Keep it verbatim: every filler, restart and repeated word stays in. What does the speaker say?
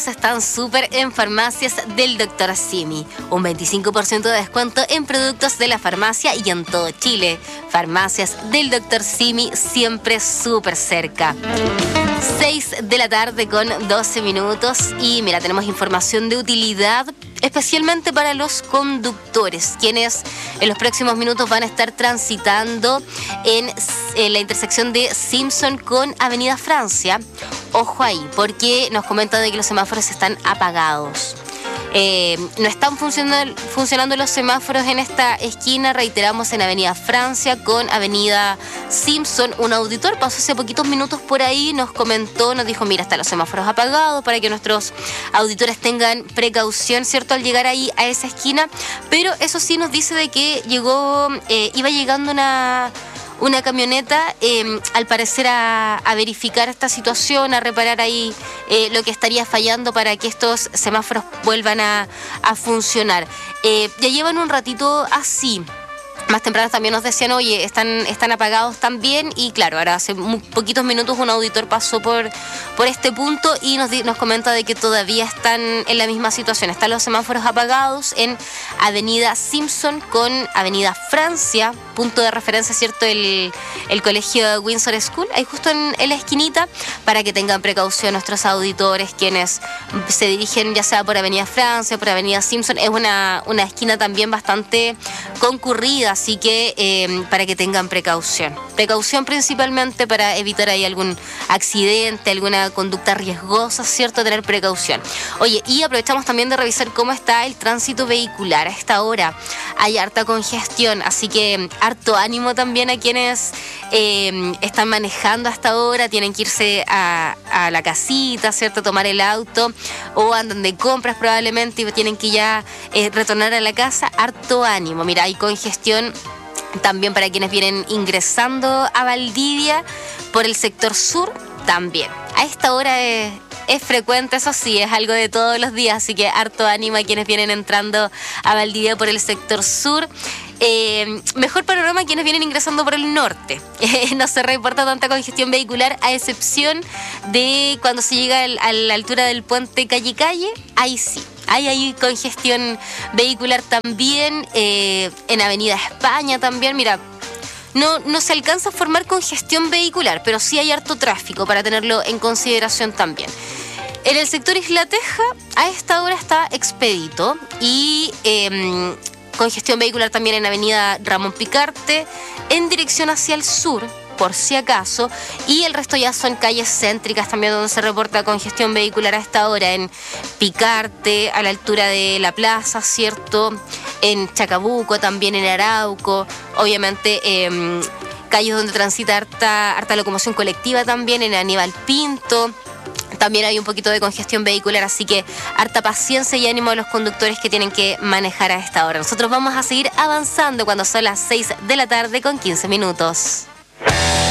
días están súper en farmacias del doctor Simi. Un veinticinco por ciento de descuento en productos de la farmacia y en todo Chile. Farmacias del doctor Simi, siempre súper cerca. seis de la tarde con doce minutos y mira, tenemos información de utilidad especialmente para los conductores, quienes en los próximos minutos van a estar transitando en, en la intersección de Simpson con Avenida Francia. Ojo ahí, porque nos comentan de que los semáforos están apagados. Eh, no están funcionando, funcionando los semáforos en esta esquina, reiteramos, en Avenida Francia con Avenida Simpson. Un auditor pasó hace poquitos minutos por ahí, nos comentó, nos dijo, mira, están los semáforos apagados para que nuestros auditores tengan precaución, ¿cierto?, al llegar ahí a esa esquina. Pero eso sí nos dice de que llegó, eh, iba llegando una... una camioneta, eh, al parecer a, a verificar esta situación, a reparar ahí eh, lo que estaría fallando para que estos semáforos vuelvan a, a funcionar. Eh, ya llevan un ratito así. Más temprano también nos decían, oye, están, están apagados también. Y claro, ahora hace muy poquitos minutos un auditor pasó por, por este punto y nos, nos comenta de que todavía están en la misma situación. Están los semáforos apagados en Avenida Simpson con Avenida Francia, punto de referencia, ¿cierto?, el, el colegio Windsor School, ahí justo en, en la esquinita, para que tengan precaución nuestros auditores, quienes se dirigen ya sea por Avenida Francia, por Avenida Simpson. Es una, una esquina también bastante concurrida, así que eh, para que tengan precaución. Precaución principalmente para evitar ahí algún accidente, alguna conducta riesgosa, ¿cierto? Tener precaución. Oye, y aprovechamos también de revisar cómo está el tránsito vehicular. A esta hora hay harta congestión, así que harto ánimo también a quienes eh, están manejando hasta ahora, tienen que irse a, a la casita, ¿cierto?, tomar el auto, o andan de compras probablemente y tienen que ya eh, retornar a la casa. Harto ánimo. Mira, hay congestión también para quienes vienen ingresando a Valdivia por el sector sur también. A esta hora es, es frecuente, eso sí, es algo de todos los días, así que harto ánimo a quienes vienen entrando a Valdivia por el sector sur. Eh, mejor panorama quienes vienen ingresando por el norte. Eh, no se reporta tanta congestión vehicular, a excepción de cuando se llega al, a la altura del puente Calle Calle. Ahí sí, hay ahí congestión vehicular también. Eh, en Avenida España también, mira, no, no se alcanza a formar congestión vehicular, pero sí hay harto tráfico para tenerlo en consideración también. En el sector Isla Teja, a esta hora está expedito y... Eh, congestión vehicular también en Avenida Ramón Picarte, en dirección hacia el sur, por si acaso, y el resto ya son calles céntricas también donde se reporta congestión vehicular a esta hora, en Picarte, a la altura de la plaza, ¿cierto?, en Chacabuco, también en Arauco, obviamente eh, calles donde transita harta, harta locomoción colectiva también, en Aníbal Pinto. También hay un poquito de congestión vehicular, así que harta paciencia y ánimo a los conductores que tienen que manejar a esta hora. Nosotros vamos a seguir avanzando cuando son las seis de la tarde con quince minutos.